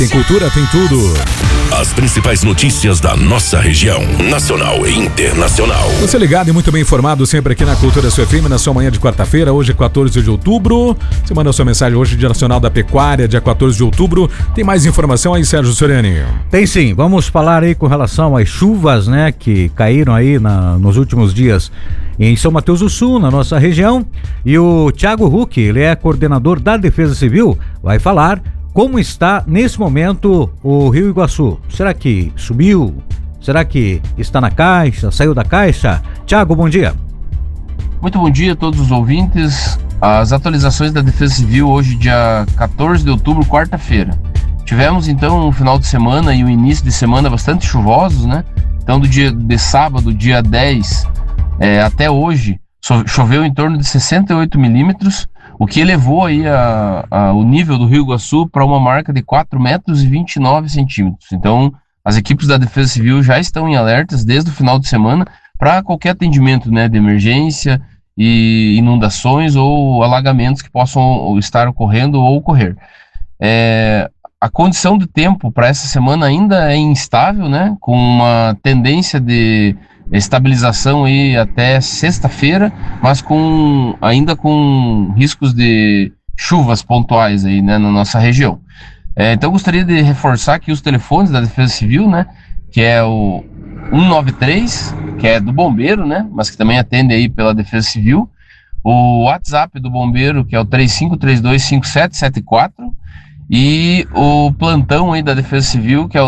Tem cultura, tem tudo. As principais notícias da nossa região, nacional e internacional. Você ligado e muito bem informado sempre aqui na Cultura FM, na sua manhã de quarta-feira, hoje é 14 de outubro. Você manda sua mensagem hoje, Dia Nacional da Pecuária, dia 14 de outubro. Tem mais informação aí, Sérgio Soriani? Tem sim, vamos falar aí com relação às chuvas, né, que caíram aí nos últimos dias em São Mateus do Sul, na nossa região. E o Thiago Huck, ele é coordenador da Defesa Civil, vai falar como está nesse momento o Rio Iguaçu. Será que subiu? Será que está na caixa? Saiu da caixa? Thiago, bom dia. Muito bom dia a todos os ouvintes. As atualizações da Defesa Civil hoje, dia 14 de outubro, quarta-feira. Tivemos então um final de semana e o início de semana bastante chuvosos, né? Então do dia de sábado, dia 10, até hoje, choveu em torno de 68 milímetros, o que elevou aí o nível do Rio Iguaçu para uma marca de 4 metros e 29 centímetros. Então, as equipes da Defesa Civil já estão em alertas desde o final de semana para qualquer atendimento, né, de emergência e inundações ou alagamentos que possam estar ocorrendo ou ocorrer. A condição do tempo para essa semana ainda é instável, né, com uma tendência de estabilização aí até sexta-feira, mas ainda com riscos de chuvas pontuais aí, né, na nossa região. Então gostaria de reforçar aqui os telefones da Defesa Civil, né, que é o 193, que é do bombeiro, né, mas que também atende aí pela Defesa Civil, o WhatsApp do bombeiro, que é o 35325774, e o plantão aí da Defesa Civil, que é o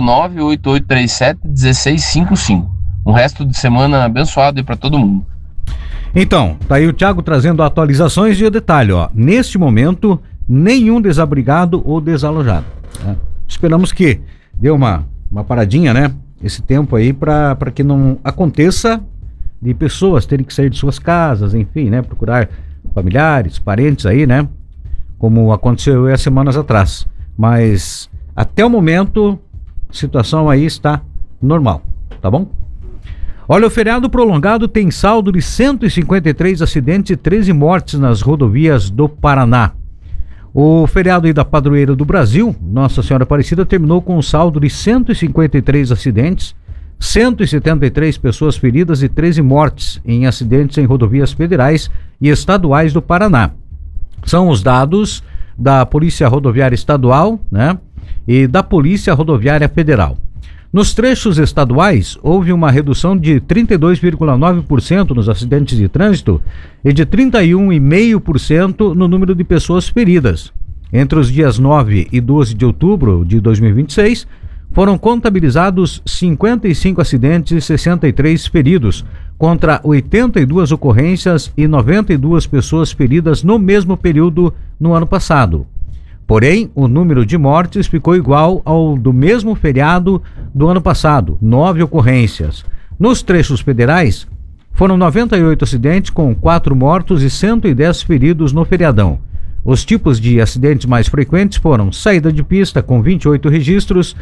98837-1655. Um resto de semana abençoado aí para todo mundo. Então, tá aí o Thiago trazendo atualizações e o detalhe, ó. Neste momento, nenhum desabrigado ou desalojado, né? Esperamos que dê uma paradinha, né? Esse tempo aí para que não aconteça de pessoas terem que sair de suas casas, enfim, né? Procurar familiares, parentes aí, né? Como aconteceu há semanas atrás. Mas até o momento, a situação aí está normal, tá bom? Olha, o feriado prolongado tem saldo de 153 acidentes e 13 mortes nas rodovias do Paraná. O feriado aí da Padroeira do Brasil, Nossa Senhora Aparecida, terminou com um saldo de 153 acidentes, 173 pessoas feridas e 13 mortes em acidentes em rodovias federais e estaduais do Paraná. São os dados da Polícia Rodoviária Estadual, né, e da Polícia Rodoviária Federal. Nos trechos estaduais, houve uma redução de 32,9% nos acidentes de trânsito e de 31,5% no número de pessoas feridas. Entre os dias 9 e 12 de outubro de 2026, foram contabilizados 55 acidentes e 63 feridos, contra 82 ocorrências e 92 pessoas feridas no mesmo período no ano passado. Porém, o número de mortes ficou igual ao do mesmo feriado do ano passado, 9 ocorrências. Nos trechos federais, foram 98 acidentes com 4 mortos e 110 feridos no feriadão. Os tipos de acidentes mais frequentes foram saída de pista com 28 registros,